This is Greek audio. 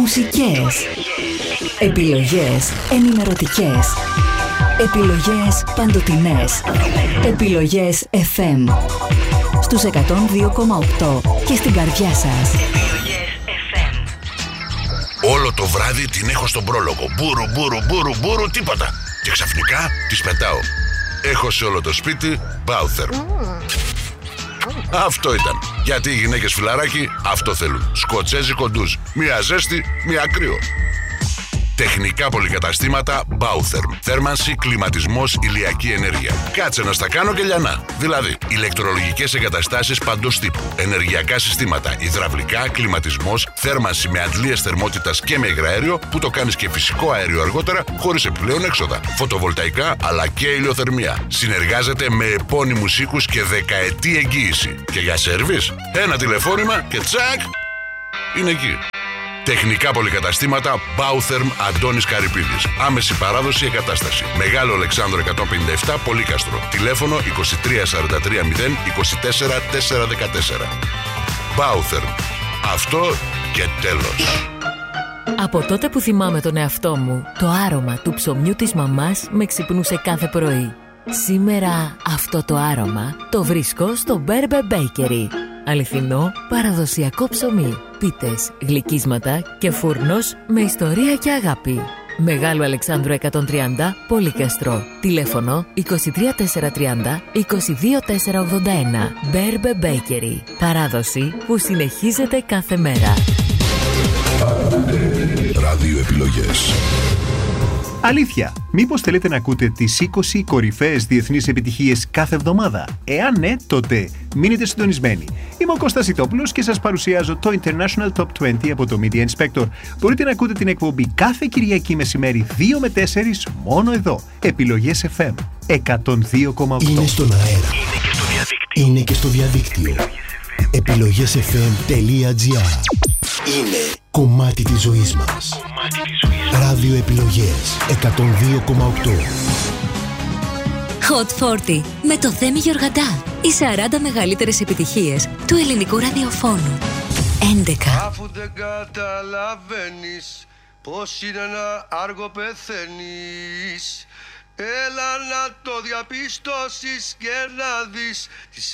Μουσικές. Επιλογές ενημερωτικές. Επιλογές παντοτινές. Επιλογές FM. Στους 102,8 και στην καρδιά σας. Επιλογές FM. Όλο το βράδυ την έχω στον πρόλογο. Μπούρου, τίποτα. Και ξαφνικά τις πετάω. Έχω σε όλο το σπίτι Bautherm. Αυτό ήταν. Γιατί οι γυναίκες φιλαράκι αυτό θέλουν. Σκοτσέζικο ντουζ. Μία ζέστη, μία κρύο. Τεχνικά πολυκαταστήματα Bautherm. Θέρμανση, κλιματισμός, ηλιακή ενέργεια. Κάτσε να στα κάνω και λιανά. Δηλαδή, ηλεκτρολογικές εγκαταστάσεις παντός τύπου. Ενεργειακά συστήματα, υδραυλικά, κλιματισμός, θέρμανση με αντλίες θερμότητας και με υγραέριο που το κάνεις και φυσικό αέριο αργότερα χωρίς επιπλέον έξοδα. Φωτοβολταϊκά αλλά και ηλιοθερμία. Συνεργάζεται με επώνυμους οίκους και δεκαετή εγγύηση. Και για σέρβις, ένα τηλεφώνημα και τσακ, είναι εκεί. Τεχνικά πολυκαταστήματα Bautherm Αντώνης Καρυπίδης. Άμεση παράδοση εγκατάσταση. Μεγάλο Αλεξάνδρο 157 Πολύκαστρο. Τηλέφωνο 2343 0 24 414. Bautherm. Αυτό και τέλος. Από τότε που θυμάμαι τον εαυτό μου, το άρωμα του ψωμιού της μαμάς με ξυπνούσε κάθε πρωί. Σήμερα αυτό το άρωμα το βρίσκω στο Berber Bakery. Αληθινό, παραδοσιακό ψωμί, πίτες, γλυκίσματα και φούρνος με ιστορία και αγάπη. Μεγάλο Αλεξάνδρου 130, Πολύκαστρο. Τηλέφωνο 23430 22481. Berber Bakery. Παράδοση που συνεχίζεται κάθε μέρα. Ράδιο επιλογές. Αλήθεια, μήπως θέλετε να ακούτε τις 20 κορυφαίες διεθνείς επιτυχίες κάθε εβδομάδα? Εάν ναι, τότε μείνετε συντονισμένοι. Είμαι ο Κώστας Ιτόπουλος και σας παρουσιάζω το International Top 20 από το Media Inspector. Μπορείτε να ακούτε την εκπομπή κάθε Κυριακή μεσημέρι 2 με 4 μόνο εδώ. Επιλογές FM 102,8. Είναι στον αέρα. Είναι και στο διαδίκτυο. Επιλογέσfm.gr. Είναι κομμάτι της ζωής μας. Ράδιο επιλογές 102,8. Hot 40 με το Θέμη Γιοργαντά. Οι 40 μεγαλύτερες επιτυχίες του ελληνικού ραδιοφώνου. 11. Αφού δεν καταλαβαίνεις πως είναι να άργο πεθαίνεις, έλα να το διαπιστώσεις και να δεις τις